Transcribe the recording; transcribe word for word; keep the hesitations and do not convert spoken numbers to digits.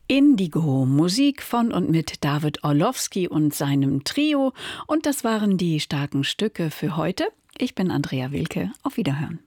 Indigo, Musik von und mit David Orlowski und seinem Trio. Und das waren die starken Stücke für heute. Ich bin Andrea Wilke. Auf Wiederhören.